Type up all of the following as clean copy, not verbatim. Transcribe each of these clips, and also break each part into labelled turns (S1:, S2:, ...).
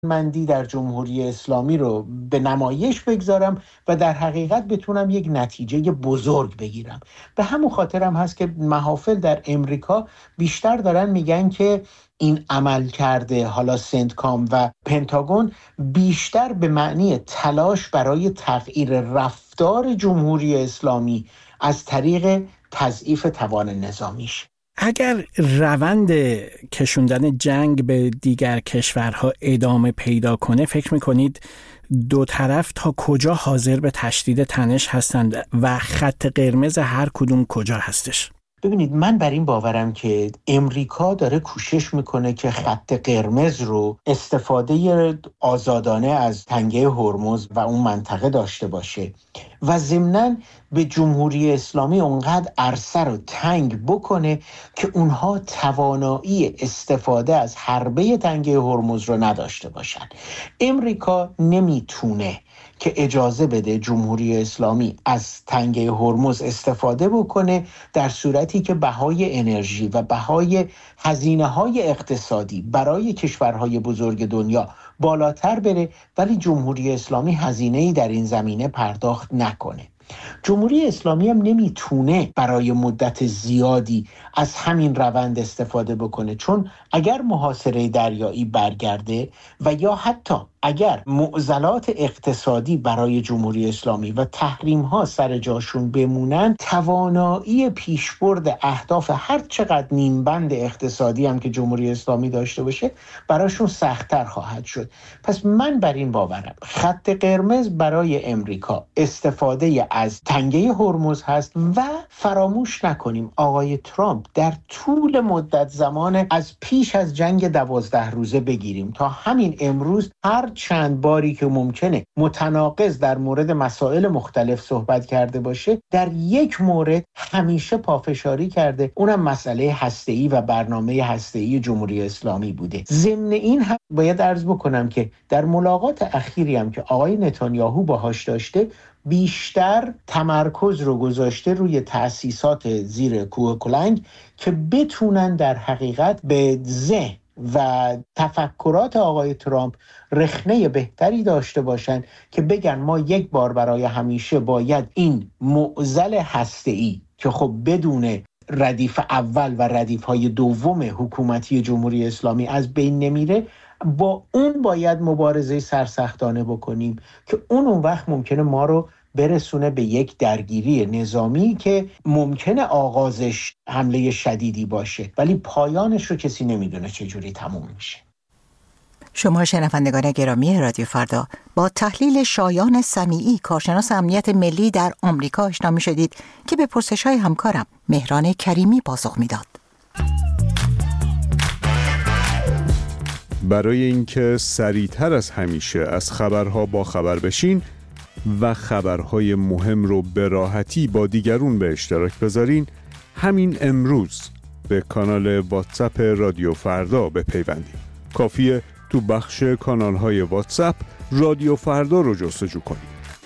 S1: مندی در جمهوری اسلامی رو به نمایش بگذارم و در حقیقت بتونم یک نتیجه بزرگ بگیرم. به همون خاطرم هست که محافل در امریکا بیشتر دارن میگن که این عمل کرده حالا سنتکام و پنتاگون بیشتر به معنی تلاش برای تغییر رفتار جمهوری اسلامی از طریق تضعیف توان نظامیش.
S2: اگر روند کشوندن جنگ به دیگر کشورها ادامه پیدا کنه، فکر میکنید دو طرف تا کجا حاضر به تشدید تنش هستند و خط قرمز هر کدوم کجا هستش؟
S1: ببینید، من بر این باورم که امریکا داره کوشش میکنه که خط قرمز رو استفاده آزادانه از تنگه هرمز و اون منطقه داشته باشه و ضمناً به جمهوری اسلامی اونقدر عرصه رو تنگ بکنه که اونها توانایی استفاده از حربه تنگه هرمز رو نداشته باشن. امریکا نمیتونه که اجازه بده جمهوری اسلامی از تنگه هرمز استفاده بکنه در صورتی که بهای انرژی و بهای هزینه‌های اقتصادی برای کشورهای بزرگ دنیا بالاتر بره، ولی جمهوری اسلامی هزینه‌ای در این زمینه پرداخت نکنه. جمهوری اسلامی هم نمیتونه برای مدت زیادی از همین روند استفاده بکنه، چون اگر محاصره دریایی برگرده و یا حتی اگر معضلات اقتصادی برای جمهوری اسلامی و تحریم ها سر جاشون بمونن، توانایی پیشبرد اهداف هر چقدر نیمبند اقتصادی هم که جمهوری اسلامی داشته باشه براشون سخت‌تر خواهد شد. پس من بر این باورم خط قرمز برای امریکا استفاده از تنگه هرمز هست و فراموش نکنیم آقای ترامپ در طول مدت زمان از پیش از جنگ 12 روزه بگیریم تا همین امروز هر چند باری که ممکنه متناقض در مورد مسائل مختلف صحبت کرده باشه، در یک مورد همیشه پافشاری کرده، اونم مسئله هسته‌ای و برنامه هسته‌ای جمهوری اسلامی بوده. ضمن این هم باید عرض بکنم که در ملاقات اخیری هم که آقای نتانیاهو باهاش داشته، بیشتر تمرکز رو گذاشته روی تأسیسات زیر کوه کلنگ که بتونن در حقیقت به ذهن و تفکرات آقای ترامپ رخنه بهتری داشته باشن که بگن ما یک بار برای همیشه باید این معضل هسته‌ای که خب بدون ردیف اول و ردیف‌های دوم حکومتی جمهوری اسلامی از بین نمیره، با اون باید مبارزه سرسختانه بکنیم که اون وقت ممکنه ما رو برسونه به یک درگیری نظامی که ممکنه آغازش حمله شدیدی باشه ولی پایانش رو کسی نمیدونه چجوری تموم میشه.
S3: شما شنوندگان گرامی رادیو فردا با تحلیل شایان سمیعی، کارشناس امنیت ملی در آمریکا آشنا می‌شدید که به پرسش‌های همکارم مهران کریمی پاسخ میداد.
S4: برای اینکه سریعتر از همیشه از خبرها با خبر بشین و خبرهای مهم رو به راحتی با دیگرون به اشتراک بذارین، همین امروز به کانال واتساپ رادیو فردا بپیوندید. کافیه تو بخش کانال‌های واتساپ رادیو فردا رو جستجو کنید.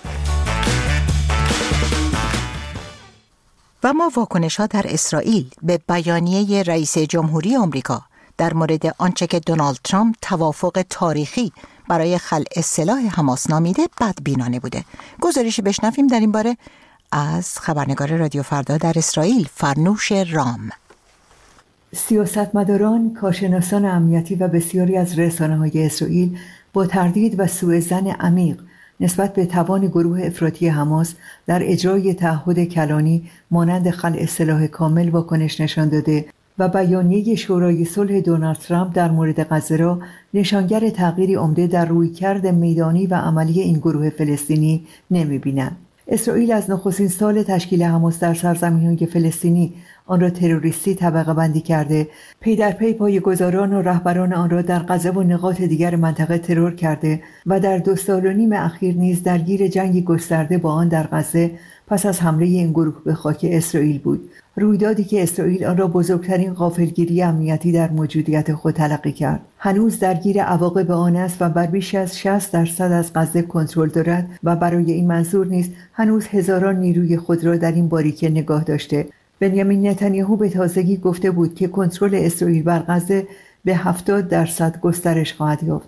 S3: و ما واکنش‌ها در اسرائیل به بیانیه رئیس جمهوری آمریکا در مورد آنچه که دونالد ترامپ توافق تاریخی برای خلع سلاح حماس نامیده بدبینانه بوده. گزارشی بشنویم در این باره از خبرنگار رادیو فردا در اسرائیل فرنوش رام.
S5: سیاستمداران، کارشناسان امنیتی و بسیاری از رسانه‌های اسرائیل با تردید و سوءظن عمیق نسبت به توان گروه افراطی حماس در اجرای تعهد کلانی مانند خلع سلاح کامل واکنش نشان داده و بیانیه شورای صلح دونالد ترامپ در مورد غزه را نشانگر تغییری عمده در رویکرد میدانی و عملی این گروه فلسطینی نمی‌بینند. اسرائیل از نخستین سال تشکیل حماس در سرزمین‌های فلسطینی آن را تروریستی طبقه بندی کرده، پی در پی پایه‌گذاران و رهبران آن را در غزه و نقاط دیگر منطقه ترور کرده و در 2 سال و نیم اخیر نیز درگیر جنگی گسترده با آن در غزه پس از حمله این گروه به خاک اسرائیل بود. رویدادی که اسرائیل آن را بزرگترین غافلگیری امنیتی در موجودیت خود تلقی کرد. هنوز درگیر عواقب آن است و بر بیش از 60% از غزه کنترل دارد و برای این منظور نیز هنوز هزاران نیروی خود را در این باریکه نگاه داشته. بنیامین نتانیاهو به تازگی گفته بود که کنترل اسرائیل بر غزه به 70% گسترش خواهد یافت.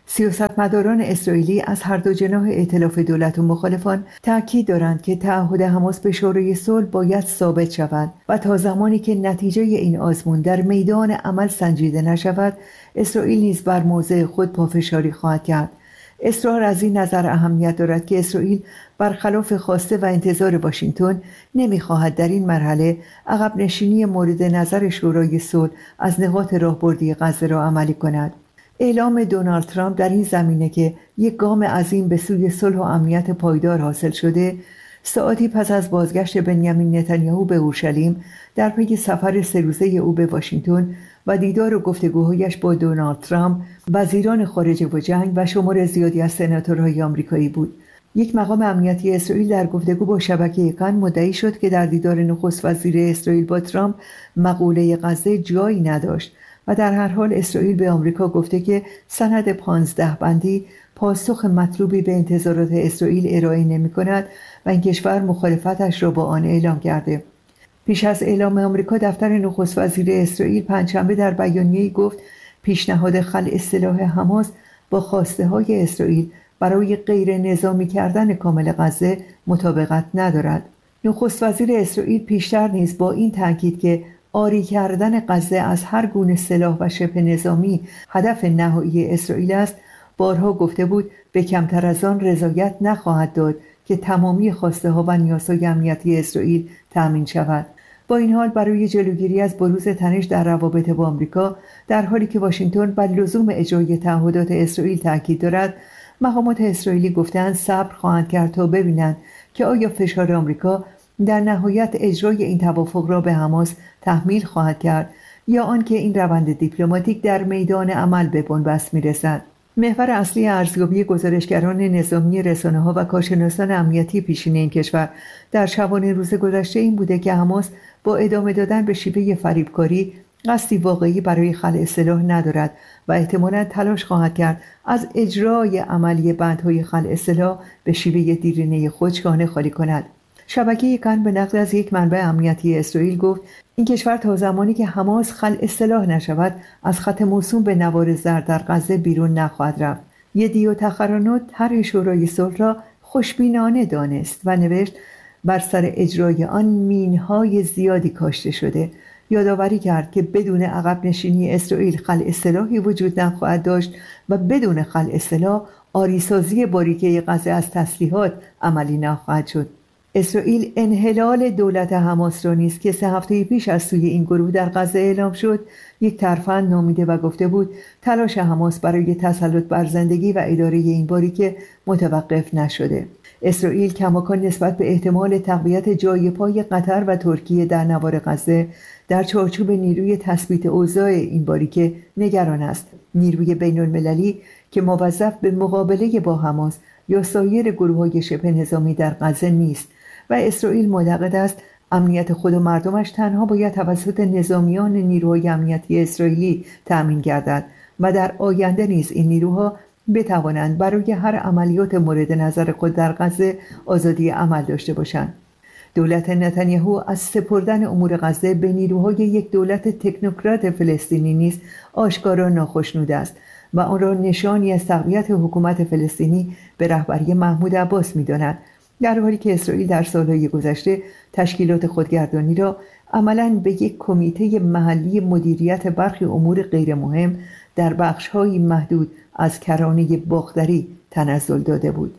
S5: سیاستمداران اسرائیلی از هر دو جناح ائتلاف دولت و مخالفان تاکید دارند که تعهد حماس به شورای صلح باید ثابت شود و تا زمانی که نتیجه این آزمون در میدان عمل سنجیده نشود، اسرائیل نیز بر موضع خود پافشاری خواهد کرد. اصرار از این نظر اهمیت دارد که اسرائیل برخلاف خواسته و انتظار واشنگتن نمی‌خواهد در این مرحله عقب نشینی مورد نظر شورای صلح از نقاط راهبردی غزه را عملی کند. اعلام دونالد ترامپ در این زمینه که یک گام عظیم به سوی صلح و امنیت پایدار حاصل شده، ساعتی پس از بازگشت بنیامین نتانیاهو به اورشلیم در پی سفر 3 روزه او به واشنگتن و دیدار و گفتگوهایش با دونالد ترامپ، وزیران خارجه و جنگ و شمار زیادی از سناتورهای آمریکایی بود. یک مقام امنیتی اسرائیل در گفتگو با شبکه کان مدعی شد که در دیدار نخست وزیر اسرائیل با ترامپ مقوله غزه جایی نداشت و در هر حال اسرائیل به آمریکا گفته که سند 15 بندی پاسخ مطلوبی به انتظارات اسرائیل ارائه نمی‌کند و این کشور مخالفتش را با آن اعلام کرده. پیش از اعلام آمریکا، دفتر نخست وزیر اسرائیل پنجشنبه در بیانیه‌ای گفت پیشنهاد خلع سلاح حماس با خواسته‌های اسرائیل برای غیر نظامی کردن کامل غزه مطابقت ندارد. نخست وزیر اسرائیل پیشتر نیز با این تاکید که عاری کردن غزه از هر گونه سلاح و شبه نظامی هدف نهایی اسرائیل است، بارها گفته بود به کمتر از آن رضایت نخواهد داد که تمامی خواسته ها و نیازهای امنیتی اسرائیل تأمین شود. با این حال برای جلوگیری از بروز تنش در روابط با آمریکا، در حالی که واشنگتن بر لزوم اجرای تعهدات اسرائیل تاکید دارد، مقامات اسرائیلی گفتند صبر خواهند کرد تا ببینند که آیا فشار آمریکا در نهایت اجرای این توافق را به حماس تحمیل خواهد کرد یا آنکه این روند دیپلماتیک در میدان عمل به بنبست می‌رسد. محور اصلی ارزیابی گزارشگران نظامی، رسانه‌ها و کارشناسان امنیتی پیشین این کشور در شبانه روز گذشته این بوده که حماس با ادامه دادن به شیوه فریبکاری قصدی واقعی برای خلع سلاح ندارد و احتمالاً تلاش خواهد کرد از اجرای عملی بندهای خلع سلاح به شیوه دیرینه خود شانه خالی کند. شبکه کان به نقل از یک منبع امنیتی اسرائیل گفت این کشور تا زمانی که حماس خلع سلاح نشود از خط موسوم به نوار زرد در غزه بیرون نخواهد رفت. یدیو تخرانوت طرح شورای صلح را خوشبینانه دانست و نوشت بر سر اجرای آن مینهای زیادی کاشته شده. یادآوری کرد که بدون عقب نشینی اسرائیل خلع سلاحی وجود نخواهد داشت و بدون خلع سلاح آریسازی باریکه غزه از تسلیحات عملی نخواهد شد. اسرائیل انحلال دولت حماس را نیز که 3 هفته پیش از سوی این گروه در غزه اعلام شد یک ترفند نامیده و گفته بود تلاش حماس برای تسلط بر زندگی و اداره این باریکه متوقف نشده. اسرائیل کماکان نسبت به احتمال تقویت جای پای قطر و ترکیه در نوار غزه در چارچوب نیروی تثبیت اوضاع این باریکه نگران است. نیروی بین المللی که موظف به مقابله با حماس یا سایر گروه‌های شبه نظامی در غزه نیست و اسرائیل معتقد است امنیت خود و مردمش تنها باید توسط نظامیان نیروهای امنیتی اسرائیلی تأمین گردد و در آینده نیز این نیروها بتوانند برای هر عملیات مورد نظر خود در غزه آزادی عمل داشته باشند. دولت نتانیاهو از سپردن امور غزه به نیروهای یک دولت تکنوکرات فلسطینی نیز آشکارا ناخشنود است و آن را نشانی از تقویت حکومت فلسطینی به رهبری محمود عباس می‌داند، در حالی که اسرائیل در سالهای گذشته تشکیلات خودگردانی را عملاً به یک کمیته محلی مدیریت برخی امور غیر مهم در بخش‌های محدود از کرانه باختری تنزل داده بود.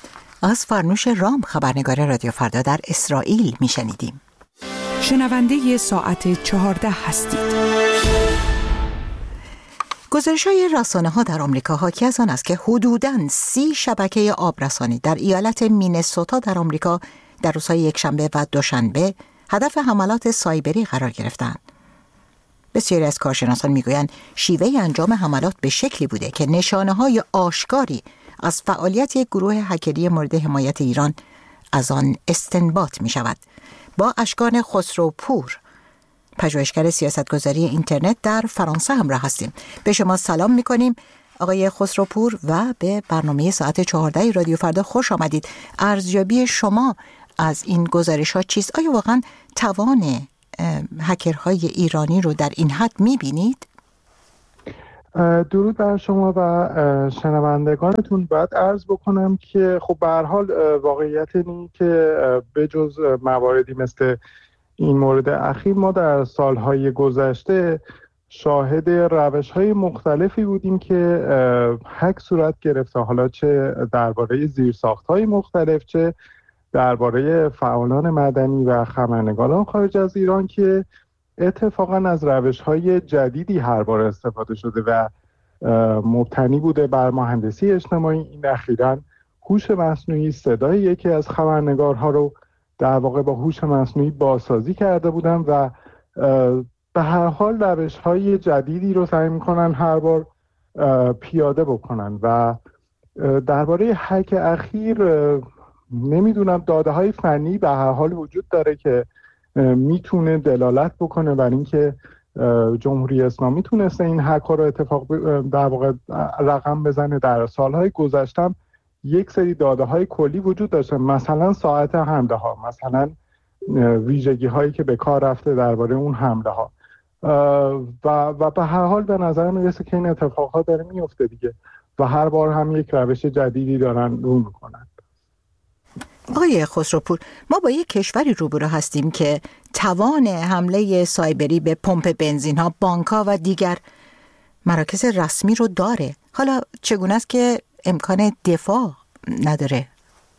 S3: از فرنوش رام، خبرنگار رادیو فردا در اسرائیل میشنیدیم.
S6: شنونده ساعت 14 هستید.
S3: گزارش‌های رسانه‌ها در آمریکا حاکی از آن است که حدوداً 30 شبکه آبرسانی در ایالت مینسوتا در آمریکا در روزهای یکشنبه و دوشنبه هدف حملات سایبری قرار گرفتند. بسیاری از کارشناسان میگویند شیوه انجام حملات به شکلی بوده که نشانه‌های آشکاری از فعالیت یک گروه هکری مورد حمایت ایران از آن استنباط می شود. با اشکان خسروپور، پژوهشگر سیاستگذاری اینترنت در فرانسه همراه هستیم. به شما سلام می کنیم آقای خسروپور و به برنامه ساعت 14 رادیو فردا خوش آمدید. ارزیابی شما از این گزارش‌ها چیست؟ آیا واقعا توان هکرهای ایرانی رو در این حد می بینید؟
S7: درود بر شما و شنوندگانتون. باید عرض بکنم که خب به هر حال واقعیت اینه که بجز مواردی مثل این مورد اخیر ما در سالهای گذشته شاهد روش‌های مختلفی بودیم که هک صورت گرفته، حالا چه درباره زیرساخت‌های مختلف، چه درباره فعالان مدنی و خبرنگاران خارج از ایران که اتفاقا از روش‌های جدیدی هر بار استفاده شده و مبتنی بوده بر مهندسی اجتماعی. این اخیراً هوش مصنوعی صدای یکی از خبرنگارها رو در واقع با هوش مصنوعی بازسازی کرده بودن و به هر حال روش‌های جدیدی رو سعی می‌کنن هر بار پیاده بکنن و درباره هک اخیر نمیدونم، داده‌های فنی به هر حال وجود داره که میتونه دلالت بکنه بر اینکه جمهوری اسلامی تونسته این هک‌ها رو در واقع رقم بزنه. در سالهای گذشته یک سری داده‌های کلی وجود داشته، مثلا ساعت حمله ها، مثلا ویژگی هایی که به کار رفته درباره اون حمله ها و به هر حال به نظر میرسه که این اتفاقات داره میفته دیگه و هر بار هم یک روش جدیدی دارن رو میکنن.
S3: آقای خسروپور، ما با یک کشوری روبرو هستیم که توان حمله سایبری به پمپ بنزین ها، بانک ها و دیگر مراکز رسمی رو داره. حالا چگونه است که امکان دفاع نداره؟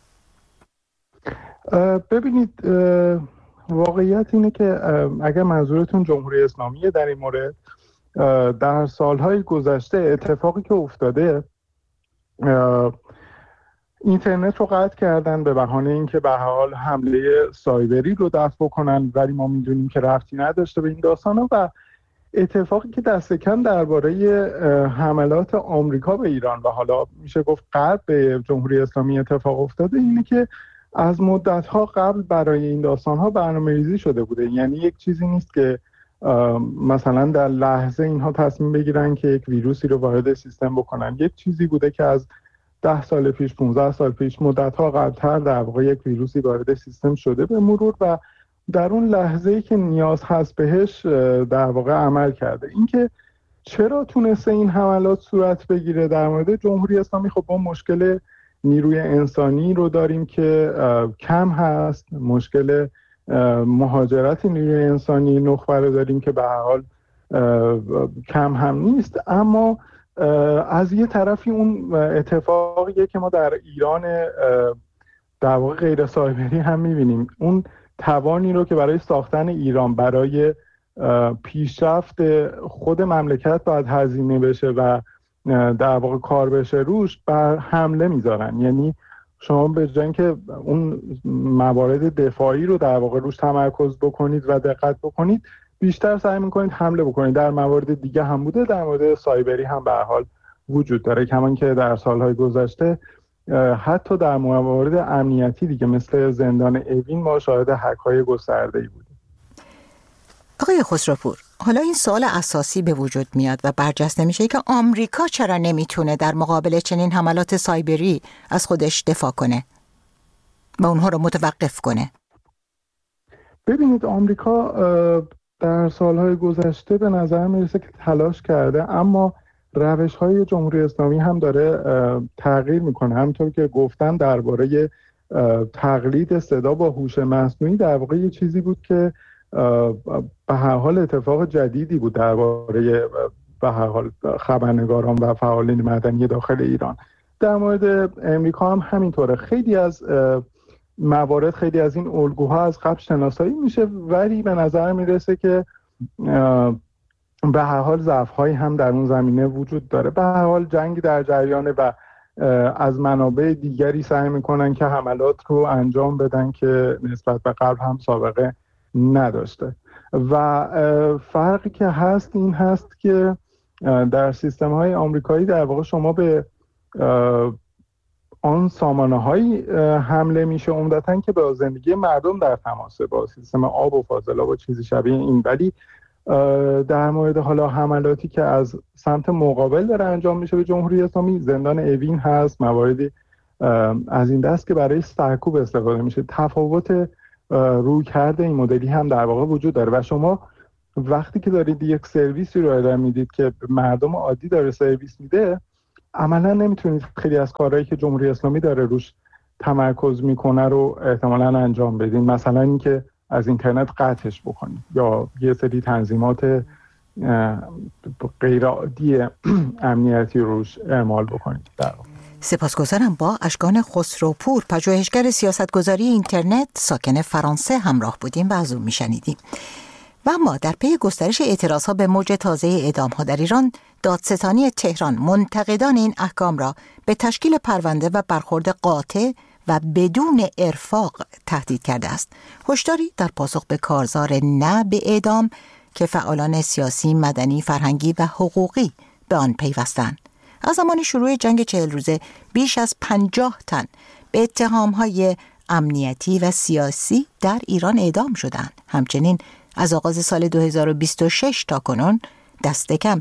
S7: ببینید، واقعیت اینه که اگر منظورتون جمهوری اسلامیه در این مورد، در سالهای گذشته اتفاقی که افتاده، اینترنت رو قطع کردن به بهانه اینکه به حال حمله سایبری رو دفع بکنن، ولی ما میدونیم که ربطی نداشته به این داستانا. و اتفاقی که دست کم درباره حملات آمریکا به ایران و حالا میشه گفت غرب به جمهوری اسلامی اتفاق افتاده اینه که از مدت‌ها قبل برای این داستان‌ها برنامه‌ریزی شده بوده. یعنی یک چیزی نیست که مثلا در لحظه اینها تصمیم بگیرن که یک ویروسی رو وارد سیستم بکنن. یک چیزی بوده که از 10 سال پیش، 15 سال پیش، مدت‌ها قبل‌تر در واقع یک ویروسی وارد سیستم شده به مرور و در اون لحظه‌ای که نیاز هست بهش در واقع عمل کرده. اینکه چرا تونسته این حملات صورت بگیره در مورد جمهوری اسلامی، خب ما مشکل نیروی انسانی رو داریم که کم هست، مشکل مهاجرت نیروی انسانی نخبه رو داریم که به هر حال کم هم نیست. اما از یه طرفی اون اتفاقیه که ما در ایران در واقع غیر سایبری هم می‌بینیم، اون توانی رو که برای ساختن ایران، برای پیشرفت خود مملکت باید هزینه بشه و در واقع کار بشه روش، بر حمله میذارن. یعنی شما به جای اینکه اون موارد دفاعی رو در واقع روش تمرکز بکنید و دقت بکنید، بیشتر سعی میکنید حمله بکنید. در موارد دیگه هم بوده، در مورد سایبری هم به هر حال وجود داره، کمان که در سالهای گذشته حتی در موارد امنیتی دیگه مثل زندان اوین ما شاهد هک‌های گسترده‌ای بودیم.
S3: آقای خسروپور، حالا این سوال اساسی به وجود میاد و برجسته میشه که آمریکا چرا نمیتونه در مقابل چنین حملات سایبری از خودش دفاع کنه و اونها رو متوقف کنه؟
S7: ببینید، آمریکا در سالهای گذشته به نظر میرسه که تلاش کرده، اما روش‌های جمهوری اسلامی هم داره تغییر میکنه. همونطور که گفتم درباره تقلید صدا با هوش مصنوعی، در واقع یه چیزی بود که به هر حال اتفاق جدیدی بود درباره به هر حال خبرنگاران و فعالین مدنی داخل ایران. در مورد امریکا هم همینطوره. خیلی از موارد، خیلی از این الگوها از قبل شناسایی میشه، ولی به نظر میرسه که به هر حال ضعف‌هایی هم در اون زمینه وجود داره. به هر حال جنگ در جریانه و از منابع دیگری سعی میکنن که حملات رو انجام بدن که نسبت به قبل هم سابقه نداشته. و فرقی که هست این هست که در سیستم‌های آمریکایی در واقع شما به آن سامانه‌هایی حمله میشه عمدتاً که با زندگی مردم در تماسه، با سیستم آب و فاضلاب و چیزی شبیه این. ولی در مورد حالا حملاتی که از سمت مقابل داره انجام میشه به جمهوری اسلامی، زندان اوین هست، مواردی از این دست که برای سرکوب استفاده میشه. تفاوت رویکرد این مدلی هم در واقع وجود داره و شما وقتی که دارید یک سرویسی رو ارائه میدید که مردم عادی داره سرویس میده، عملا نمیتونید خیلی از کارهایی که جمهوری اسلامی داره روش تمرکز میکنه رو احتمالاً انجام بدین. مثلا اینکه از اینترنت قطعش بکنید یا یه سری تنظیمات غیر عادی امنیتی روش اعمال بکنید.
S3: سپاسگزارم. با اشکان خسروپور، پژوهشگر سیاستگذاری اینترنت ساکن فرانسه همراه بودیم و از او میشنیدیم. و اما در پی گسترش اعتراضها به موج تازه اعدام‌ها در ایران، دادستانی تهران منتقدان این احکام را به تشکیل پرونده و برخورد قاطع و بدون ارفاق تهدید کرده است. هشداری در پاسخ به کارزار نه به اعدام که فعالان سیاسی، مدنی، فرهنگی و حقوقی به آن پیوستند. از زمان شروع جنگ 40 روزه بیش از 50 تن به اتهام‌های امنیتی و سیاسی در ایران اعدام شدند. همچنین از آغاز سال 2026 تا کنون دست کم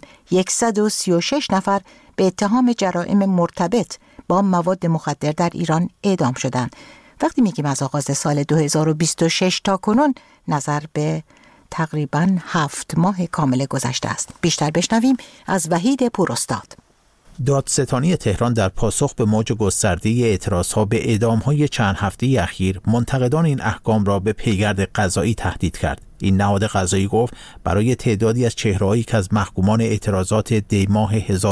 S3: 136 نفر به اتهام جرائم مرتبط با مواد مخدر در ایران اعدام شدند. وقتی میگیم از آغاز سال 2026 تا کنون، نظر به تقریباً 7 ماه کامل گذشته است. بیشتر بشنویم از وحید پوراستاد.
S8: دادستانی تهران در پاسخ به موج گسترده اعتراضها به اعدام‌های چند هفته اخیر، منتقدان این احکام را به پیگرد قضایی تهدید کرد. این نهاد قضایی گفت برای تعدادی از چهره‌هایی که از محکومان اعتراضات دی‌ماه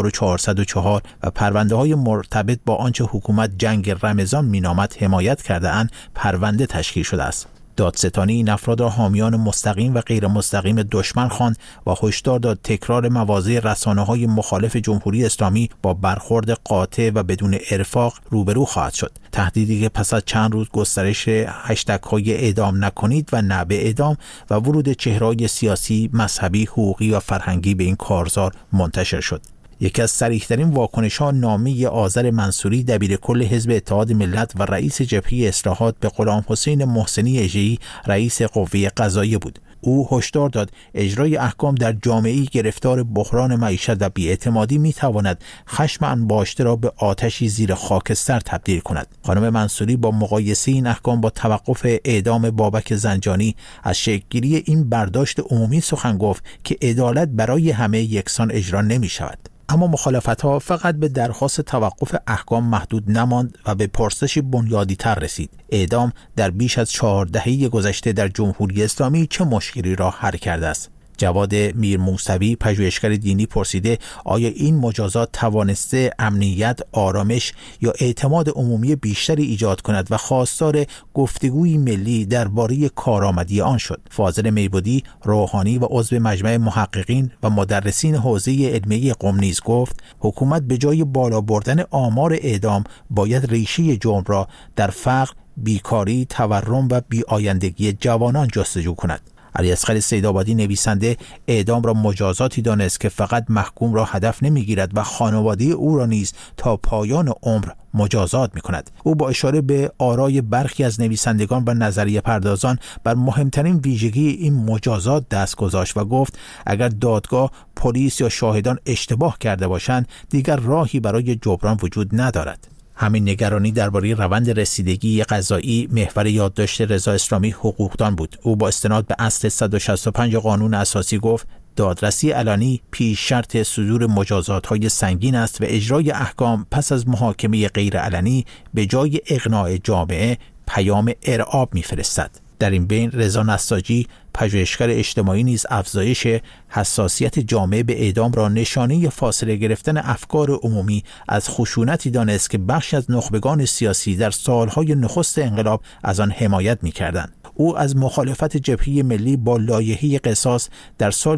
S8: 1404 و پرونده‌های مرتبط با آنچه حکومت جنگ رمضان مینامد حمایت کرده‌اند، پرونده تشکیل شده است. دادستانی این افراد را حامیان مستقیم و غیر مستقیم دشمن خواند و هشدار داد تکرار مواضع رسانه‌های مخالف جمهوری اسلامی با برخورد قاطع و بدون ارفاق روبرو خواهد شد. تهدیدی که پس از چند روز گسترش هشتگ‌های اعدام نکنید و نه به اعدام و ورود چهره‌های سیاسی، مذهبی، حقوقی و فرهنگی به این کارزار منتشر شد. یکی از صریح‌ترین واکنش‌ها نامه آذر منصوری، دبیرکل حزب اتحاد ملت و رئیس جبهه اصلاحات، به غلام حسین محسنی اژه‌ای، رئیس قوه قضاییه بود. او هشدار داد اجرای احکام در جامعه‌ای گرفتار بحران معیشت و بی‌اعتمادی می‌تواند خشم انباشته را به آتشی زیر خاکستر تبدیل کند. خانم منصوری با مقایسه این احکام با توقف اعدام بابک زنجانی از شکل‌گیری این برداشت عمومی سخن گفت که عدالت برای همه یکسان اجرا نمی‌شود. اما مخالفت‌ها فقط به درخواست توقف احکام محدود نماند و به پرسش بنیادی‌تر رسید: اعدام در بیش از 4 دهه گذشته در جمهوری اسلامی چه مشکلی را حل کرده است؟ جواد میرموسوی، پژوهشگر دینی، پرسیده آیا این مجازات توانسته امنیت، آرامش یا اعتماد عمومی بیشتری ایجاد کند و خواستار گفتگوی ملی درباره کارآمدی آن شد. فاضل میبودی، روحانی و عضو مجمع محققین و مدرسین حوزه علمیه قم نیز گفت حکومت به جای بالا بردن آمار اعدام باید ریشه جرم را در فقر، بیکاری، تورم و بی‌آیندگی جوانان جستجو کند. علیاصغر سیدآبادی، نویسنده، اعدام را مجازاتی دانست که فقط محکوم را هدف نمیگیرد و خانواده او را نیز تا پایان عمر مجازات می‌کند. او با اشاره به آرای برخی از نویسندگان و نظریه پردازان بر مهمترین ویژگی این مجازات دست گذاشت و گفت اگر دادگاه، پلیس یا شاهدان اشتباه کرده باشند دیگر راهی برای جبران وجود ندارد. همین نگرانی درباره روند رسیدگی قضایی محور یادداشت رضا اسلامی حقوقدان بود. او با استناد به اصل 165 قانون اساسی گفت دادرسی علنی پیش شرط صدور مجازات‌های سنگین است و اجرای احکام پس از محاکمه غیر علنی به جای اقناع جامعه پیام ارعاب می‌فرستد. در این بین رضا نساجی، پژوهشگر اجتماعی، نیز افزایش حساسیت جامعه به اعدام را نشانه فاصله گرفتن افکار عمومی از خشونتی دانست که بخشی از نخبگان سیاسی در سالهای نخست انقلاب از آن حمایت می‌کردند. او از مخالفت جبهه ملی با لایحه قصاص در سال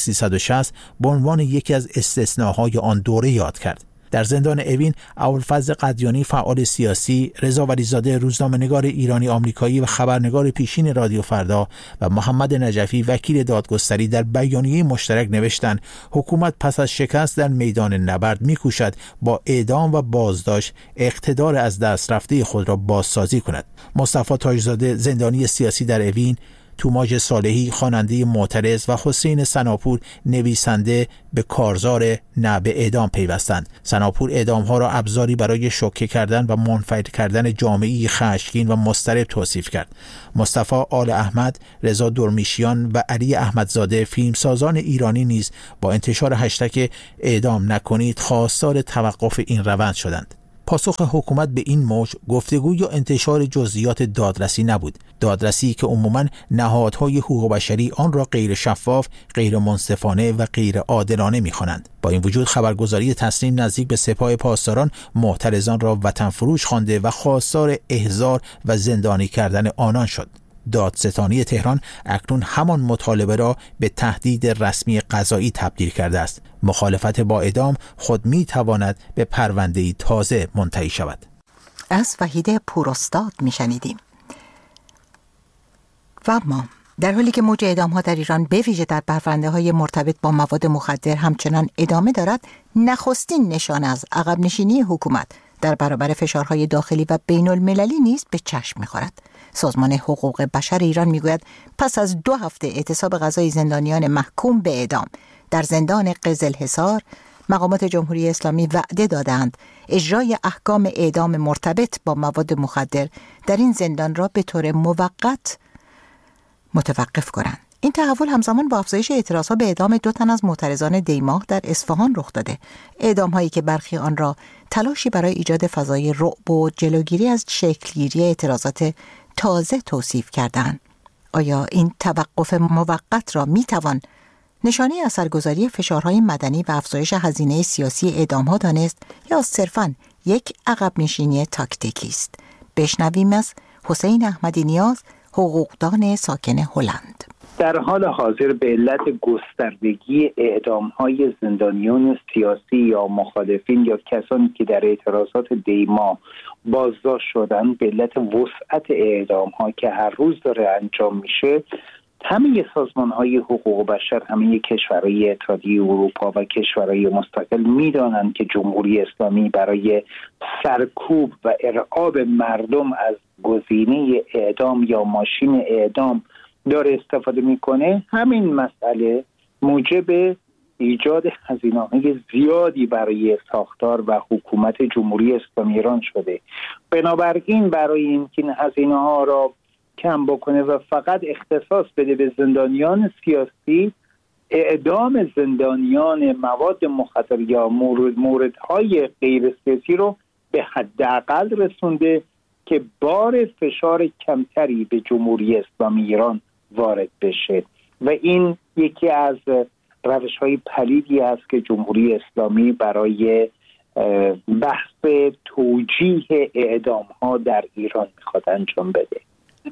S8: 1360 به عنوان یکی از استثناهای آن دوره یاد کرد. در زندان اوین، ابوالفضل قدیانی، فعال سیاسی، رضا ولیزاده، روزنامه‌نگار ایرانی آمریکایی و خبرنگار پیشین رادیو فردا و محمد نجفی، وکیل دادگستری، در بیانیه مشترک نوشتند حکومت پس از شکست در میدان نبرد می‌کوشد با اعدام و بازداشت اقتدار از دست رفته خود را بازسازی کند. مصطفی تاجزاده، زندانی سیاسی در اوین، توماج صالحی خواننده معترض و حسین سناپور نویسنده به کارزار نه به اعدام پیوستند. سناپور اعدام‌ها را ابزاری برای شوکه کردن و منفعل کردن جامعه‌ای خشمگین و مضطرب توصیف کرد. مصطفی آل احمد، رضا درمیشیان و علی احمدزاده فیلمسازان ایرانی نیز با انتشار هشتگ اعدام نکنید خواستار توقف این روند شدند. پاسخ حکومت به این موج گفتگو یا انتشار جزئیات دادرسی نبود. دادرسی که عموماً نهادهای حقوق بشری آن را غیر شفاف، غیر منصفانه و غیر عادلانه می‌خوانند. با این وجود خبرگزاری تسنیم نزدیک به سپاه پاسداران معترضان را وطن فروش خوانده و خواستار احضار و زندانی کردن آنان شد. دادستانی تهران اکنون همان مطالبه را به تهدید رسمی قضایی تبدیل کرده است. مخالفت با اعدام خود می تواند به پرونده‌ای تازه منتهی شود.
S3: از وحید پوراستاد می شنیدیم. و ما در حالی که موج اعدام‌ها در ایران به ویژه در پرونده‌های مرتبط با مواد مخدر همچنان ادامه دارد، نخستین نشانه از عقب نشینی حکومت در برابر فشارهای داخلی و بین المللی نیز به چشم می‌خورد. سازمان حقوق بشر ایران میگوید پس از 2 هفته اعتصاب قضایی زندانیان محکوم به اعدام در زندان قزلحصار، مقامات جمهوری اسلامی وعده دادند اجرای احکام اعدام مرتبط با مواد مخدر در این زندان را به طور موقت متوقف کنند. این تحول همزمان با افزایش اعتراضها به اعدام 2 تن از معترضان دیماه در اصفهان رخ داده. اعدام هایی که برخی آن را تلاشی برای ایجاد فضای رعب و جلوگیری از شکلگیری اعتراضات تازه توصیف کردند. آیا این توقف موقت را میتوان نشانه اثرگذاری فشارهای مدنی و افزایش هزینه سیاسی اعدام‌ها دانست یا صرفاً یک عقب نشینی تاکتیکی است؟ بشنویم از حسین احمدی نیاز، حقوقدان ساکن هلند.
S9: در حال حاضر به علت گستردگی اعدام‌های زندانیان سیاسی یا مخالفین یا کسانی که در اعتراضات دیما بازداشت شدن، به علت وسعت اعدام‌ها که هر روز داره انجام میشه، همه سازمان‌های حقوق بشر، همه کشورهای اتحادیه اروپا و کشورهای مستقل می‌دانند که جمهوری اسلامی برای سرکوب و ارعاب مردم از گزینه اعدام یا ماشین اعدام داره استفاده میکنه. همین مسئله موجب ایجاد هزینه‌های زیادی برای ساختار و حکومت جمهوری اسلامی ایران شده. بنابراین برای اینکه این هزینه‌ها را کم بکنه و فقط اختصاص بده به زندانیان سیاسی، اعدام زندانیان مواد مخدر یا موردهای غیر سیاسی رو به حداقل رسونده که بار فشار کمتری به جمهوری اسلامی ایران وارد بشه و این یکی از روش‌های پلیدی است که جمهوری اسلامی برای بحث توجیه اعدام‌ها در ایران می‌خواد انجام بده.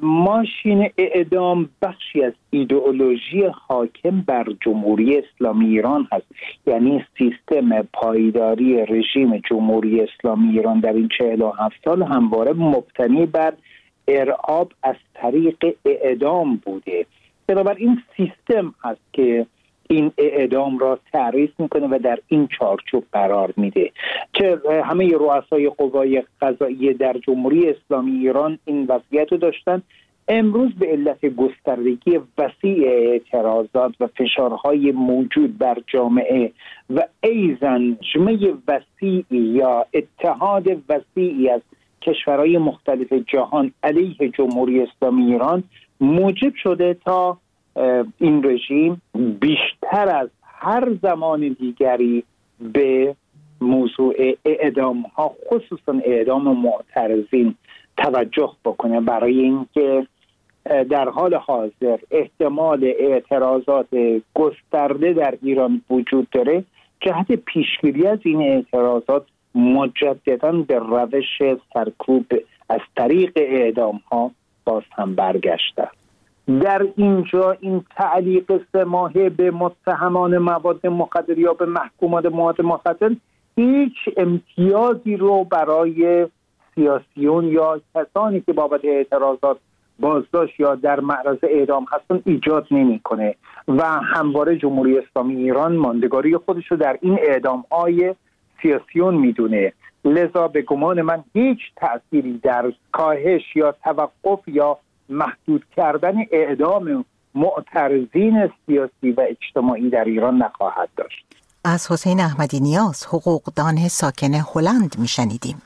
S9: ماشین اعدام بخشی از ایدئولوژی حاکم بر جمهوری اسلامی ایران هست، یعنی سیستم پایداری رژیم جمهوری اسلامی ایران در این 47 سال همواره مبتنی بر ارعاب از طریق اعدام بوده. بنابراین سیستم هست که این اعدام را تعریف میکنه و در این چارچوب قرار میده. چه همه رؤسای قوای قضاییه در جمهوری اسلامی ایران این وضعیت رو داشتن. امروز به علت گستردگی وسیع اعتراضات و فشارهای موجود بر جامعه و ایزن جمعی وسیعی یا اتحاد وسیعی از کشورهای مختلف جهان علیه جمهوری اسلامی ایران موجب شده تا این رژیم بیشتر از هر زمان دیگری به موضوع اعدام ها، خصوصا اعدام معترضین، توجه بکنه، برای اینکه در حال حاضر احتمال اعتراضات گسترده در ایران وجود داره. جهت پیشگیری از این اعتراضات مجددا به روش سرکوب از طریق اعدام ها باز هم برگشته. در اینجا این تعلیق 3 ماهه به متهمان مواد مخدر یا به محکومات مواد مخدر هیچ امتیازی رو برای سیاسیون یا کسانی که بابت اعتراضات بازداشت یا در معرض اعدام هستن ایجاد نمی‌کنه و همواره جمهوری اسلامی ایران ماندگاری خودش رو در این اعدام‌های سیاسیون میدونه. لذا به گمان من هیچ تأثیری در کاهش یا توقف یا محدود کردن اعدام معترضین سیاسی و اجتماعی در ایران نخواهد داشت.
S3: از حسین احمدی نیاز، حقوقدان ساکن هلند میشنیدیم.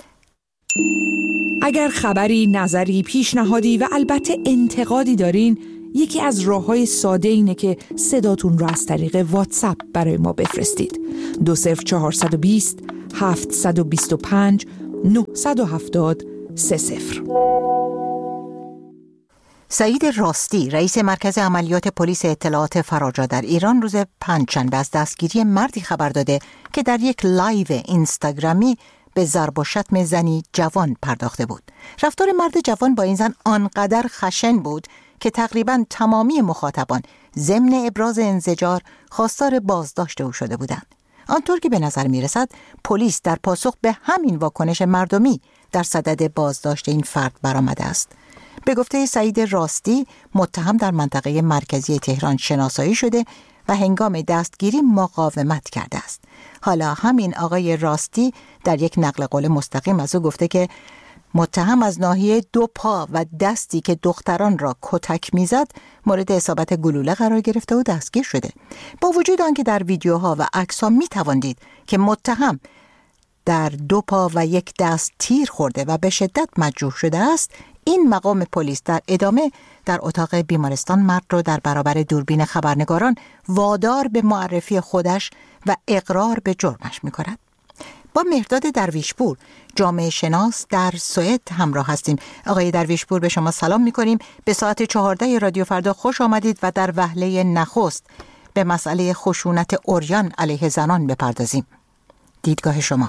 S6: اگر خبری، نظری، پیشنهادی و البته انتقادی دارین، یکی از راه‌های ساده اینه که صداتون رو از طریق واتساپ برای ما بفرستید. 20420 725 970 30.
S3: سعید راستی، رئیس مرکز عملیات پلیس اطلاعات فراجا در ایران، روز پنجشنبه از دستگیری مردی خبر داده که در یک لایو اینستاگرامی به ضرب و شتم زنی جوان پرداخته بود. رفتار مرد جوان با این زن آنقدر خشن بود که تقریباً تمامی مخاطبان ضمن ابراز انزجار خواستار بازداشت او شده بودند. آنطور که به نظر میرسد پلیس در پاسخ به همین واکنش مردمی در صدد بازداشت این فرد برآمده است. به گفته سعید راستی، متهم در منطقه مرکزی تهران شناسایی شده و هنگام دستگیری مقاومت کرده است. حالا همین آقای راستی در یک نقل قول مستقیم از او گفته که متهم از ناحیه 2 پا و دستی که دختران را کتک میزد مورد اصابت گلوله قرار گرفته و دستگیر شده. با وجود آنکه در ویدیوها و عکس‌ها میتواندید که متهم در 2 پا و 1 دست تیر خورده و به شدت مجروح شده است، این مقام پلیس در ادامه در اتاق بیمارستان مرد را در برابر دوربین خبرنگاران وادار به معرفی خودش و اقرار به جرمش می‌کند. با مهرداد درویشپور، جامعه شناس در سوئد همراه هستیم. آقای درویشپور، به شما سلام می‌کنیم. به ساعت 14 رادیو فردا خوش آمدید و در وهله نخست به مسئله خشونت عریان علیه زنان بپردازیم. دیدگاه شما.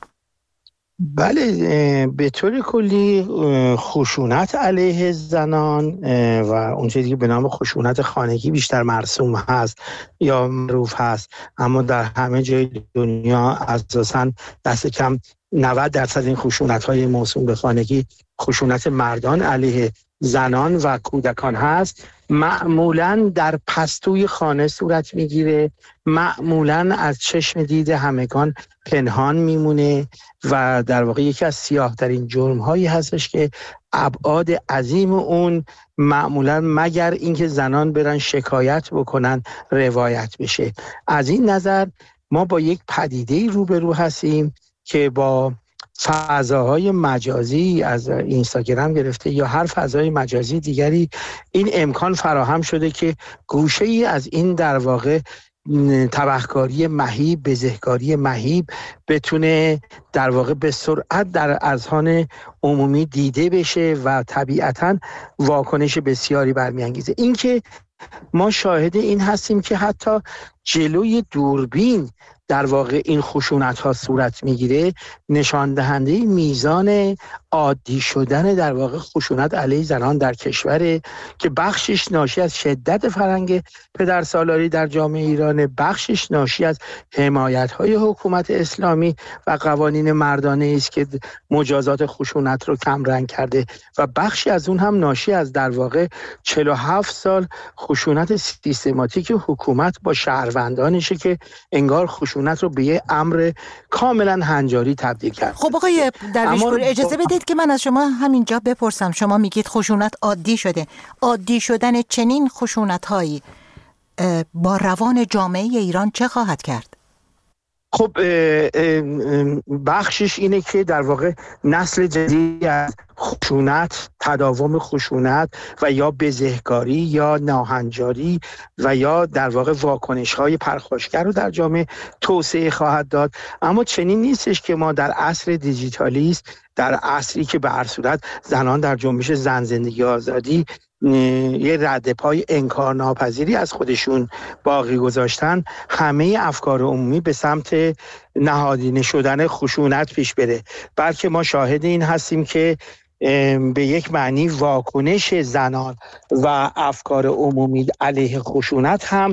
S1: بله، به طور کلی خشونت علیه زنان و اون چیزی که به نام خشونت خانگی بیشتر مرسوم هست یا معروف هست، اما در همه جای دنیا اساساً دست کم 90% این خشونت‌های موسوم به خانگی خشونت مردان علیه زنان و کودکان هست. معمولاً در پستوی خانه صورت میگیره، معمولاً از چشم دید همگان پنهان میمونه و در واقع یکی از سیاه‌ترین جرم‌هایی هستش که ابعاد عظیم اون معمولاً مگر اینکه زنان برن شکایت بکنن روایت بشه. از این نظر ما با یک پدیده‌ای روبرو هستیم که با فضاهای مجازی از اینستاگرام گرفته یا هر فضای مجازی دیگری این امکان فراهم شده که گوشه‌ای از این در واقع تبهکاری مهیب، بزهکاری مهیب بتونه در واقع به سرعت در اذهان عمومی دیده بشه و طبیعتاً واکنش بسیاری برمیانگیزه. این که ما شاهد این هستیم که حتی جلوی دوربین در واقع این خشونت ها صورت میگیره، نشان دهنده میزان عادی شدن در واقع خشونت علیه زنان در کشور که بخشش ناشی از شدت فرهنگ پدرسالاری در جامعه ایران، بخشش ناشی از حمایت های حکومت اسلامی و قوانین مردانه است که مجازات خشونت رو کم رنگ کرده و بخشی از اون هم ناشی از در واقع 47 سال خشونت سیستماتیک حکومت با شهروندانشه که انگار خشونت رو به یه امر کاملا هنجاری تبدیل کرد.
S3: خب آقای درویشپور، اجازه بدید که من از شما همینجا بپرسم. شما میگید خشونت عادی شده. عادی شدن چنین خشونت‌هایی با روان جامعه ایران چه خواهد کرد؟
S1: خب بخشش اینه که در واقع نسل جدیدی از خشونت، تداوم خشونت و یا بزهکاری یا ناهنجاری و یا در واقع واکنش‌های پرخاشگر رو در جامعه توسعه خواهد داد. اما چنین نیستش که ما در عصر دیجیتالیست، در عصری که به هر صورت زنان در جنبش زن زندگی آزادی یه رد پای انکارناپذیری از خودشون باقی گذاشتن، همه افکار عمومی به سمت نهادینه شدن خشونت پیش بره، بلکه ما شاهد این هستیم که به یک معنی واکنش زنان و افکار عمومی علیه خشونت هم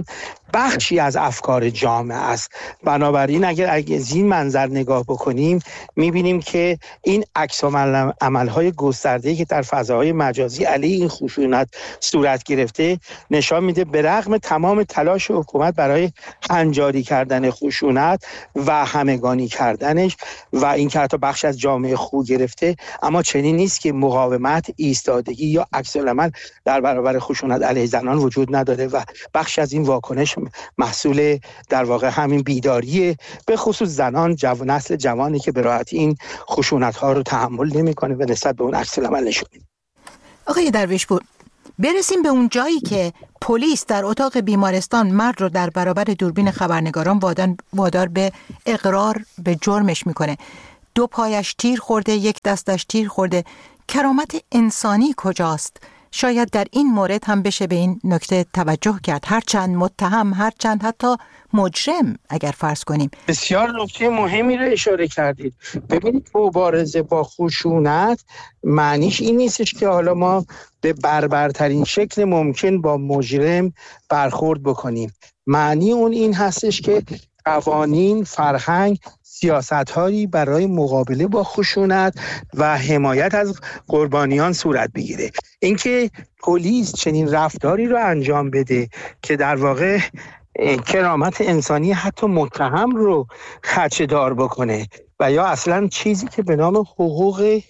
S1: بخشی از افکار جامعه است. بنابراین اگر از این منظر نگاه بکنیم میبینیم که این عکس‌العمل‌های گسترده‌ای که در فضاهای مجازی علیه این خشونت صورت گرفته نشان میده به رغم تمام تلاش حکومت برای هنجاری کردن خشونت و همگانی کردنش و این که حتی بخش از جامعه خو گرفته، اما چنین نیست که مقاومت، ایستادگی یا عکس‌العمل در برابر خشونت علیه زنان وجود نداره و بخش از این واکنش محصول در واقع همین بیداریه، به خصوص زنان نسل جوانی که به راحتی این خشونت‌ها رو تحمل نمی‌کنه و نسبت به اون عکس‌العمل نشون میده.
S3: آقای درویشپور، برسیم به اون جایی که پلیس در اتاق بیمارستان مرد رو در برابر دوربین خبرنگاران وادار به اقرار به جرمش میکنه. 2 پایش تیر خورده، 1 دستش تیر خورده. کرامت انسانی کجاست؟ شاید در این مورد هم بشه به این نکته توجه کرد، هرچند متهم، هرچند حتی مجرم اگر فرض کنیم.
S1: بسیار نکته مهمی رو اشاره کردید. ببینید مبارزه با خشونت معنیش این نیستش که حالا ما به بربرترین شکل ممکن با مجرم برخورد بکنیم. معنی اون این هستش که قوانین، فرهنگ، سیاست‌هایی برای مقابله با خشونت و حمایت از قربانیان صورت بگیره. اینکه پلیس چنین رفتاری رو انجام بده که در واقع کرامت انسانی حتی متهم رو خدشه‌دار بکنه و یا اصلا چیزی که به نام حقوق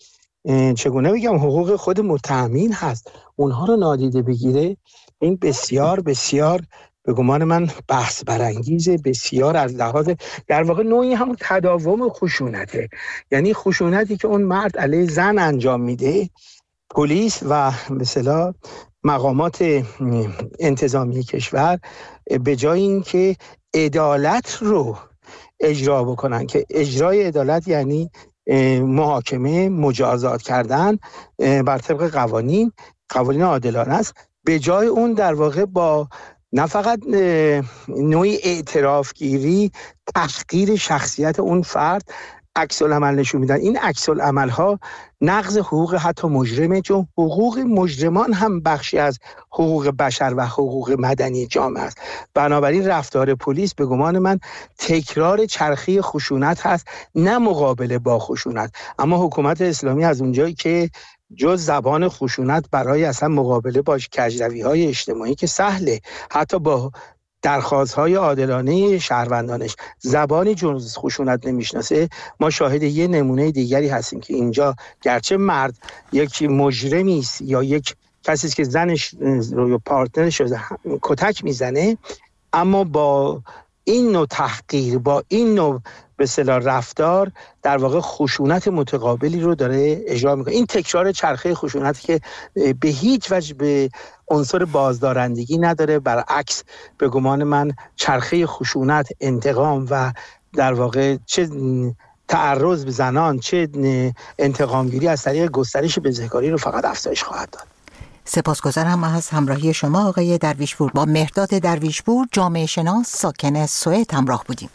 S1: حقوق خود متهمین هست اونها رو نادیده بگیره، این بسیار بسیار به گمان من بحث برانگیزه، بسیار از لحاظ در واقع نوعی همون تداوم خشونته، یعنی خشونتی که اون مرد علیه زن انجام میده، پلیس و به اصطلاح مقامات انتظامی کشور به جای اینکه عدالت رو اجرا بکنن، که اجرای عدالت یعنی محاکمه، مجازات کردن بر طبق قوانین عادلانه است، به جای اون در واقع با نه فقط نوعی اعترافگیری، تحقیر شخصیت اون فرد عکس‌العمل نشون میدن. این عکس‌العمل‌ها نقض حقوق حتی مجرمه، چون حقوق مجرمان هم بخشی از حقوق بشر و حقوق مدنی جامعه است. بنابراین رفتار پلیس به گمان من تکرار چرخی خشونت هست، نه مقابله با خشونت. اما حکومت اسلامی از اونجایی که جز زبان خشونت برای اصلا مقابله با کجروی‌های اجتماعی که سهله، حتی با درخواست‌های عادلانه شهروندانش زبانی جز خشونت نمیشناسه، ما شاهد یه نمونه دیگری هستیم که اینجا گرچه مرد یک مجرمی است یا یک کسی است که زنش رو پارتنرش رو کتک میزنه، اما با این نوع تحقیر، با این نوع به اصطلاح رفتار در واقع خشونت متقابلی رو داره اجرا میکنه. این تکرار چرخه خشونتی که به هیچ وجه به عنصر بازدارندگی نداره، برعکس به گمان من چرخه خشونت، انتقام و در واقع چه تعرض به زنان، چه انتقامگیری از طریق گسترش بزهکاری رو فقط افزایش خواهد داد.
S3: سپاسگزارم از همراهی شما آقای درویشپور. با مهرداد درویشپور، جامعه شناس ساکن سوئد همراه بودیم.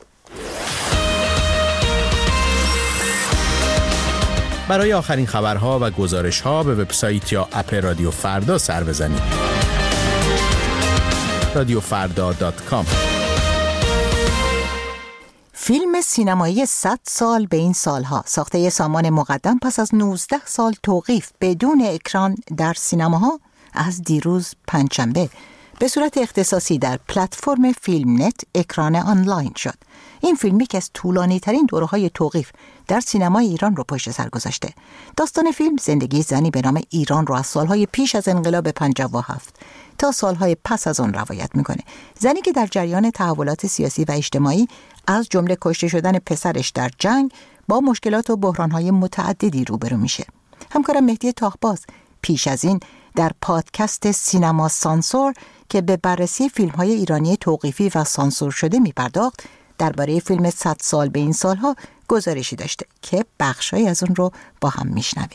S8: برای آخرین خبرها و گزارش‌ها به وبسایت یا اپ رادیو فردا سر بزنید. radiofarda.com.
S3: فیلم سینمایی 100 سال به این سالها، ساخته سامان مقدم پس از 19 سال توقیف بدون اکران در سینماها، از دیروز پنجشنبه به صورت اختصاصی در پلتفرم فیلم نت اکران آنلاین شد. این فیلمی که از طولانی ترین دوره‌های توقیف در سینمای ایران رو پشت سر گذاشته. داستان فیلم زندگی زنی به نام ایران رو از سالهای پیش از انقلاب 57 تا سالهای پس از اون روایت میکنه. زنی که در جریان تحولات سیاسی و اجتماعی از جمله کشته شدن پسرش در جنگ با مشکلات و بحرانهای متعددی روبرو میشه. همکارم مهدی تاخباز پیش از این در پادکست سینما سانسور که به بررسی فیلم‌های ایرانی توقیفی و سانسور شده میپرداخت، درباره فیلم 100 سال به این سالها گزارشی داشته که بخشایی از اون رو با هم میشنویم.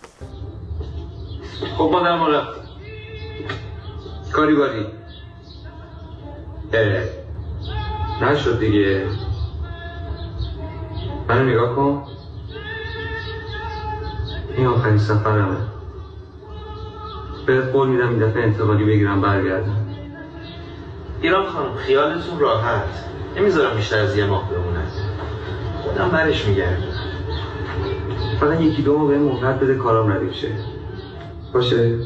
S10: خب ما در مورد کاری باری نشد دیگه. منو نگاه کن، این آخرین سفرمه. بهت قول میدم این دفعه انتقالی بگیرم برگردم.
S11: ایران خانم خیالتون راحت، نمیذارم بیشتر از یه ماه بمونن، خودم برش میگردم. فقط یکی دو ماه بهم مهلت بده کارام ردیف شه. باشه؟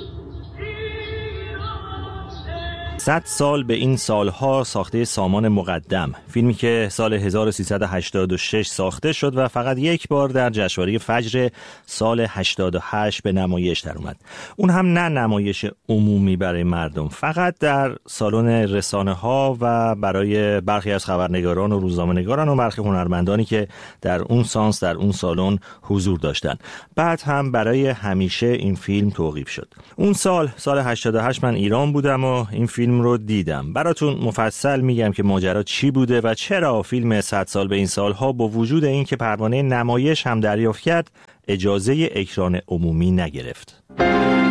S12: 100 سال به این سالها ساخته سامان مقدم، فیلمی که سال 1386 ساخته شد و فقط یک بار در جشنواره فجر سال 88 به نمایش در اومد. اون هم نه نمایش عمومی برای مردم، فقط در سالن رسانه ها و برای برخی از خبرنگاران و روزنامه‌نگاران و برخی هنرمندانی که در اون سانس در اون سالن حضور داشتن. بعد هم برای همیشه این فیلم توقیف شد. اون سال 88 من ایران بودم و این فیلم رو دیدم. براتون مفصل میگم که ماجرا چی بوده و چرا فیلم 100 سال به این سالها با وجود این که پروانه نمایش هم دریافت کرد اجازه اکران عمومی نگرفت.